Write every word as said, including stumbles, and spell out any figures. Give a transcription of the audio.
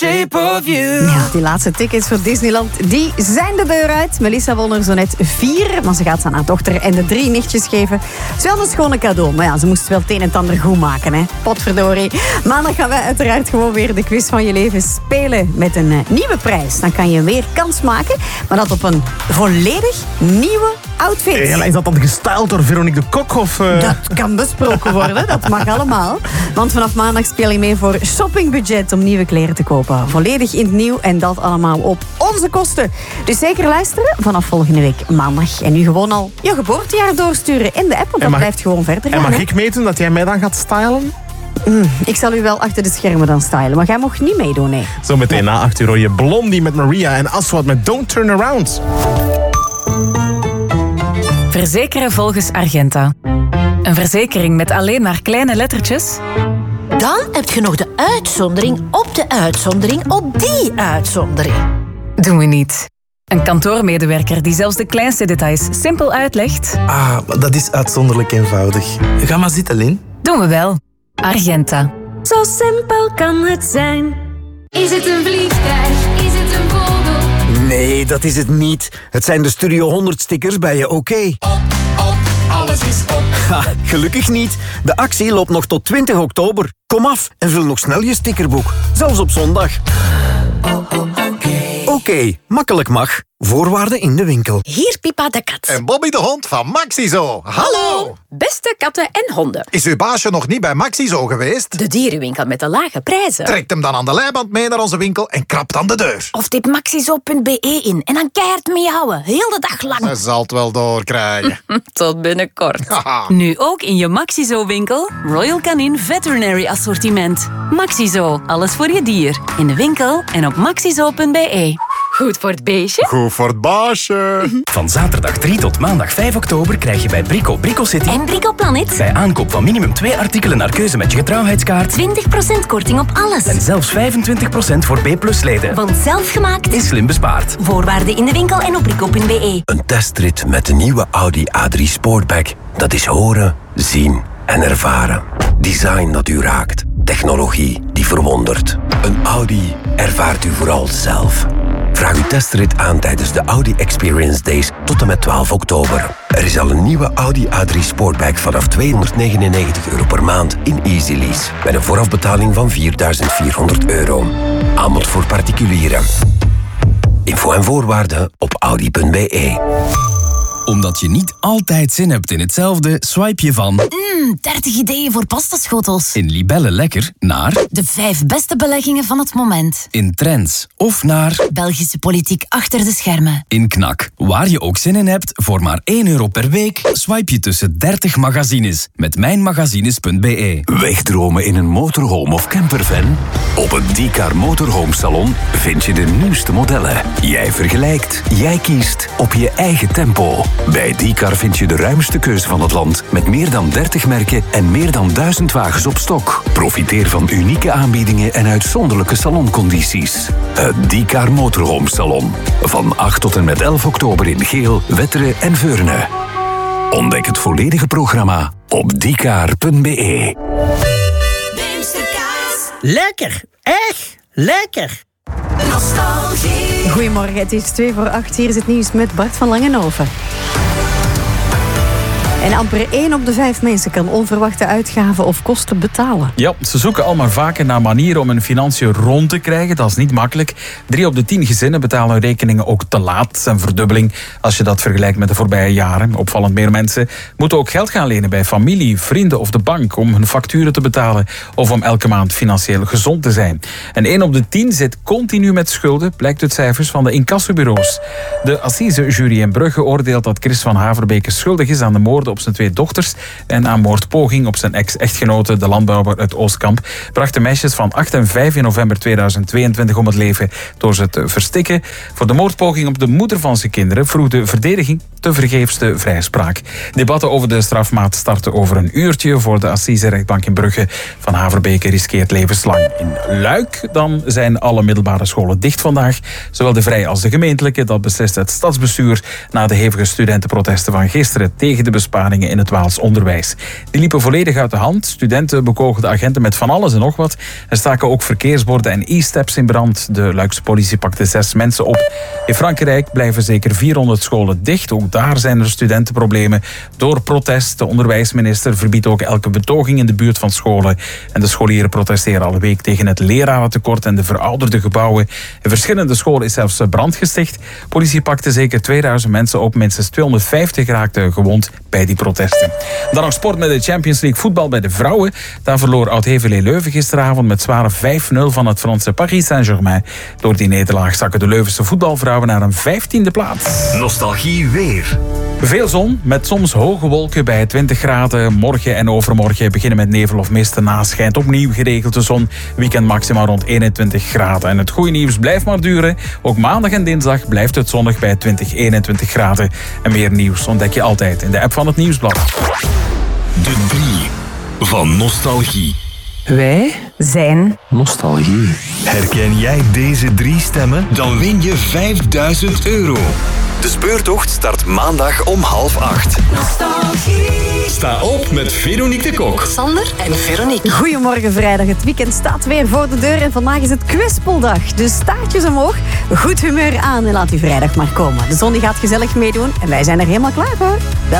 shape of you. Ja, die laatste tickets voor Disneyland, die zijn de deur uit. Melissa won er zo net vier, maar ze gaat ze aan haar dochter en de drie nichtjes geven. Het is wel een schone cadeau, maar ja, ze moest wel het een en het ander goed maken, hè. Potverdorie. Maandag gaan wij uiteraard gewoon weer de quiz van je leven spelen met een uh, nieuwe prijs. Dan kan je weer kans maken, maar dat op een volledig nieuwe outfit. Hey, is dat dan gestyled door Veronique de Kok? Of, uh... Dat kan besproken worden, dat mag allemaal. Want vanaf maandag speel je mee voor shoppingbudget om nieuwe kleren te kopen. Volledig in het nieuw en dat allemaal op onze kosten. Dus zeker luisteren vanaf volgende week maandag. En nu gewoon al je geboortejaar doorsturen in de app, want dat mag, blijft gewoon verder gaan. En mag hè? ik meten dat jij mij dan gaat stylen? Mm, ik zal u wel achter de schermen dan stylen, maar jij mocht niet meedoen, nee. Zometeen na acht uur hoor je Blondie met Maria en Aswad met Don't Turn Around. Verzekeren volgens Argenta. Een verzekering met alleen maar kleine lettertjes? Dan heb je nog de uitzondering op de uitzondering op die uitzondering. Doen we niet. Een kantoormedewerker die zelfs de kleinste details simpel uitlegt? Ah, dat is uitzonderlijk eenvoudig. Ga maar zitten, Lin. Doen we wel. Argenta. Zo simpel kan het zijn. Is het een vliegtuig? Is het een vogel? Nee, dat is het niet. Het zijn de Studio honderd stickers bij je OK. Op, op, alles is op. Ha, gelukkig niet. De actie loopt nog tot twintig oktober. Kom af en vul nog snel je stickerboek. Zelfs op zondag. Oh, oh, oké. Oké, makkelijk mag. Voorwaarden in de winkel. Hier Pipa de kat. En Bobby de hond van Maxizo. Hallo! Beste katten en honden. Is uw baasje nog niet bij Maxizo geweest? De dierenwinkel met de lage prijzen. Trekt hem dan aan de leiband mee naar onze winkel en krapt aan de deur. Of typ maxizo punt be in en dan keihard meehouden. Heel de dag lang. Hij zal het wel doorkrijgen. Tot binnenkort. Nu ook in je Maxizo-winkel. Royal Canin Veterinary Assortiment. Maxizo, alles voor je dier. In de winkel en op maxizo punt be. Goed voor het beestje. Goed voor het baasje. Van zaterdag drie tot maandag vijf oktober krijg je bij Brico Brico City En Brico Planet. bij aankoop van minimum twee artikelen naar keuze met je getrouwheidskaart twintig procent korting op alles. en zelfs vijfentwintig procent voor B plus leden. Want zelfgemaakt Is slim bespaard. Voorwaarden in de winkel en op brico punt be. Een testrit met de nieuwe Audi A drie Sportback. Dat is horen, zien en ervaren. Design dat u raakt. Technologie die verwondert. Een Audi ervaart u vooral zelf. Vraag uw testrit aan tijdens de Audi Experience Days tot en met twaalf oktober. Er is al een nieuwe Audi A drie Sportback vanaf tweehonderdnegenennegentig euro per maand in Easy Lease. Met een voorafbetaling van vierduizend vierhonderd euro. Aanbod voor particulieren. Info en voorwaarden op audi punt be. Omdat je niet altijd zin hebt in hetzelfde, swipe je van Mmm, dertig ideeën voor pastaschotels. in Libelle Lekker naar De vijf beste beleggingen van het moment. in Trends of naar Belgische politiek achter de schermen. in Knak. Waar je ook zin in hebt, voor maar één euro per week, swipe je tussen dertig magazines met mijnmagazines punt be. Wegdromen in een motorhome of campervan? Op het D-Car Motorhome Salon vind je de nieuwste modellen. Jij vergelijkt, jij kiest op je eigen tempo. Bij D-Car vind je de ruimste keuze van het land met meer dan dertig merken en meer dan duizend wagens op stok. Profiteer van unieke aanbiedingen en uitzonderlijke saloncondities. Het D-Car Motorhome Salon. Van acht tot en met elf oktober in Geel, Wetteren en Veurne. Ontdek het volledige programma op d k a r punt be. Lekker, echt lekker. Nostalgie. Goedemorgen, het is twee voor acht. Hier is het nieuws met Bart van Langenhoven. En amper één op de vijf mensen kan onverwachte uitgaven of kosten betalen. Ja, ze zoeken al maar vaker naar manieren om hun financiën rond te krijgen. Dat is niet makkelijk. Drie op de tien gezinnen betalen rekeningen ook te laat. Een verdubbeling als je dat vergelijkt met de voorbije jaren. Opvallend meer mensen moeten ook geld gaan lenen bij familie, vrienden of de bank om hun facturen te betalen of om elke maand financieel gezond te zijn. En één op de tien zit continu met schulden, blijkt uit cijfers van de incassobureaus. De Assise-jury in Brugge oordeelt dat Chris van Haverbeke schuldig is aan de moorden op zijn twee dochters en aan moordpoging op zijn ex-echtgenote, de landbouwer uit Oostkamp, brachten meisjes van acht en vijf in november tweeduizend tweeëntwintig om het leven door ze te verstikken. Voor de moordpoging op de moeder van zijn kinderen vroeg de verdediging tevergeefs de vrijspraak. Debatten over de strafmaat starten over een uurtje voor de Assise-rechtbank in Brugge. Van Haverbeke riskeert levenslang. In Luik dan zijn alle middelbare scholen dicht vandaag. Zowel de vrije als de gemeentelijke. Dat beslist het stadsbestuur na de hevige studentenprotesten van gisteren tegen de besparing steekpartijspaningen in het Waals onderwijs. Die liepen volledig uit de hand. Studenten bekogelden agenten met van alles en nog wat. Er staken ook verkeersborden en e-steps in brand. De Luikse politie pakte zes mensen op. In Frankrijk blijven zeker vierhonderd scholen dicht. Ook daar zijn er studentenproblemen door protest. De onderwijsminister verbiedt ook elke betoging in de buurt van scholen. En de scholieren protesteren al een week tegen het lerarentekort en de verouderde gebouwen. In verschillende scholen is zelfs brand gesticht. Politie pakte zeker tweeduizend mensen op. Minstens tweehonderdvijftig raakten gewond bij die protesten. Dan nog sport met de Champions League voetbal bij de vrouwen. Daar verloor Oud-Heverlee Leuven gisteravond met zware vijf nul van het Franse Paris Saint-Germain. Door die nederlaag zakken de Leuvense voetbalvrouwen naar een vijftiende plaats. Nostalgie weer. Veel zon, met soms hoge wolken bij twintig graden. Morgen en overmorgen beginnen met nevel of mist. Daarna schijnt opnieuw geregeld de zon. Weekend maximaal rond eenentwintig graden. En het goede nieuws blijft maar duren. Ook maandag en dinsdag blijft het zonnig bij twintig, eenentwintig graden. En meer nieuws ontdek je altijd in de app van het Nieuwsblad. De drie van Nostalgie. Wij zijn Nostalgie. Herken jij deze drie stemmen? Dan win je vijfduizend euro. De speurtocht start maandag om half acht. Nostalgie. Sta op met Veronique de Kok. Sander en Veronique. Goedemorgen vrijdag. Het weekend staat weer voor de deur en vandaag is het kwispeldag. Dus staartjes omhoog, goed humeur aan en laat die vrijdag maar komen. De zon die gaat gezellig meedoen en wij zijn er helemaal klaar voor. Wel